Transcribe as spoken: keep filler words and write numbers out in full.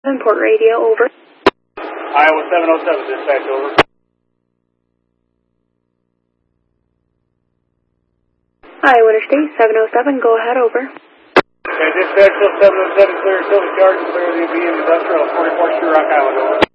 Port radio, over. Iowa seven oh seven, dispatch, over. Iowa Interstate seven oh seven, go ahead, over. Okay, dispatch, seven oh seven, clear Silver Charge, clear the B in industrial, forty-four Shirok Island, over.